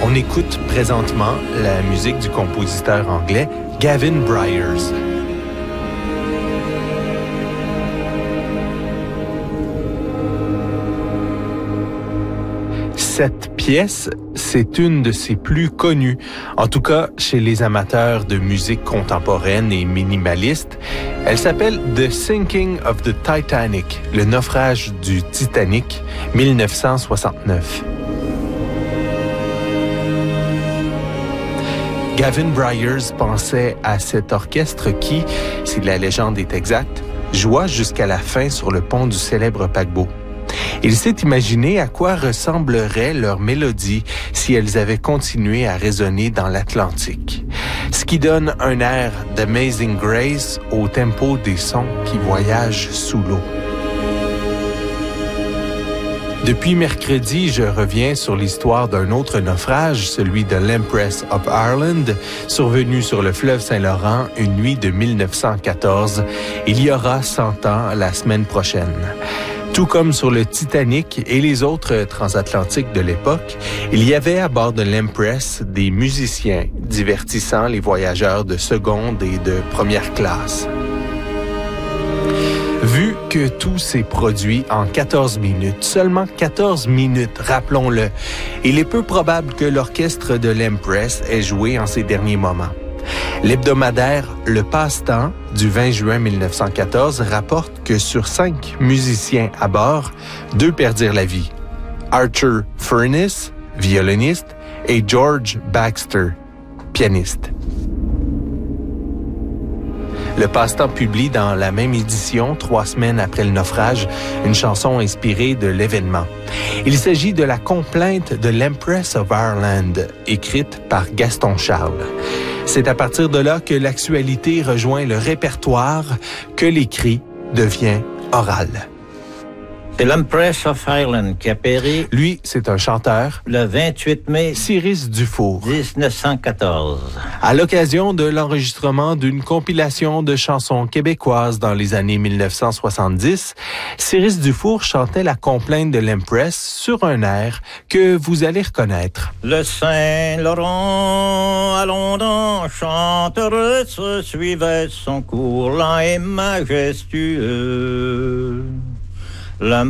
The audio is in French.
On écoute présentement la musique du compositeur anglais Gavin Bryars. Cette pièce, c'est une de ses plus connues, en tout cas chez les amateurs de musique contemporaine et minimaliste. Elle s'appelle The Sinking of the Titanic, le naufrage du Titanic, 1969. Gavin Bryars pensait à cet orchestre qui, si la légende est exacte, joua jusqu'à la fin sur le pont du célèbre paquebot. Il s'est imaginé à quoi ressemblerait leur mélodie si elles avaient continué à résonner dans l'Atlantique. Ce qui donne un air d'Amazing Grace au tempo des sons qui voyagent sous l'eau. Depuis mercredi, je reviens sur l'histoire d'un autre naufrage, celui de l'Empress of Ireland, survenu sur le fleuve Saint-Laurent une nuit de 1914. Il y aura 100 ans la semaine prochaine. Tout comme sur le Titanic et les autres transatlantiques de l'époque, il y avait à bord de l'Empress des musiciens divertissant les voyageurs de seconde et de première classe. Vu que tout s'est produit en 14 minutes, seulement 14 minutes, rappelons-le, il est peu probable que l'orchestre de l'Empress ait joué en ces derniers moments. L'hebdomadaire Le Passe-Temps du 20 juin 1914 rapporte que sur 5 musiciens à bord, 2 perdirent la vie. Arthur Furness, violoniste, et George Baxter, pianiste. Le Passe-Temps publie dans la même édition, 3 semaines après le naufrage, une chanson inspirée de l'événement. Il s'agit de la complainte de l'Empress of Ireland, écrite par Gaston Charles. C'est à partir de là que l'actualité rejoint le répertoire, que l'écrit devient oral. C'est l'Empress of Ireland qui a péri. Lui, c'est un chanteur. Le 28 mai Cyrus Dufour. 1914. À l'occasion de l'enregistrement d'une compilation de chansons québécoises dans les années 1970, Cyrus Dufour chantait la complainte de l'Empress sur un air que vous allez reconnaître. Le Saint-Laurent, à Londres, chanteuse, suivait son cours lent et majestueux.